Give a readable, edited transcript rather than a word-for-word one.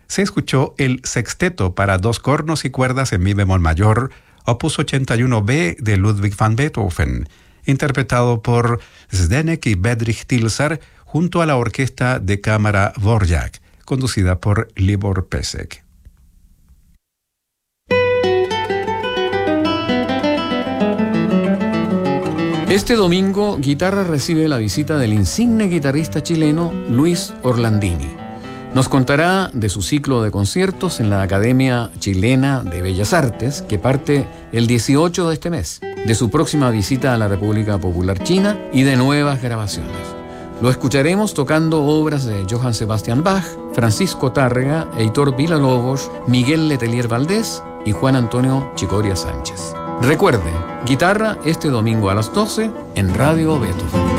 se escuchó el sexteto para 2 cornos y cuerdas en mi bemol mayor, opus 81b de Ludwig van Beethoven, interpretado por Zdeněk y Bedřich Tilsar junto a la orquesta de cámara Dvořák, conducida por Libor Pesek. Este domingo, Guitarra recibe la visita del insigne guitarrista chileno Luis Orlandini. Nos contará de su ciclo de conciertos en la Academia Chilena de Bellas Artes, que parte el 18 de este mes, de su próxima visita a la República Popular China y de nuevas grabaciones. Lo escucharemos tocando obras de Johann Sebastian Bach, Francisco Tárrega, Heitor Villa-Lobos, Miguel Letelier Valdés y Juan Antonio Chicoria Sánchez. Recuerde, Guitarra este domingo a las 12 en Radio Beethoven.